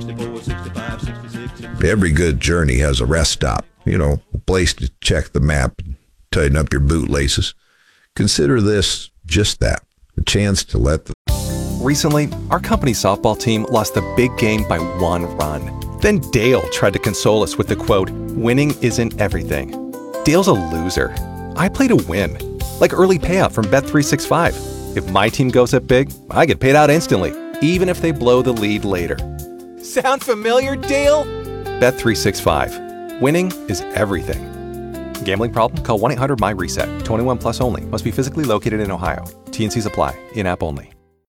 Every good journey has a rest stop, a place to check the map and tighten up your bootlaces. Consider this just that, a chance to let the... Recently, our company softball team lost the big game by 1 run. Then Dale tried to console us with the quote, "Winning isn't everything." Dale's a loser. I play to win, like early payout from Bet365. If my team goes up big, I get paid out instantly, even if they blow the lead later. Sound familiar, Dale? Bet365. Winning is everything. Gambling problem? Call 1-800-MY-RESET. 21 plus only. Must be physically located in Ohio. T&Cs apply. In-app only.